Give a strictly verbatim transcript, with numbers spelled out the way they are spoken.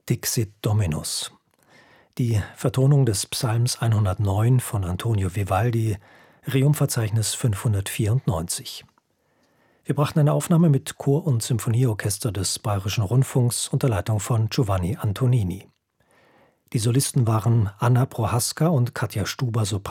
Dixit Dominus. Die Vertonung des Psalms hundertneun von Antonio Vivaldi, Rerum-Verzeichnis fünfhundertvierundneunzig. Wir brachten eine Aufnahme mit Chor- und Symphonieorchester des Bayerischen Rundfunks unter Leitung von Giovanni Antonini. Die Solisten waren Anna Prohaska und Katja Stuber, Sopran.